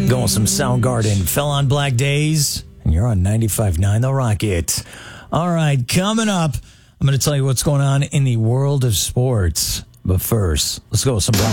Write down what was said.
Going some Soundgarden. Fell on Black Days. And you're on 95.9 The Rocket. All right, coming up, I'm going to tell you what's going on in the world of sports. But first, let's go with some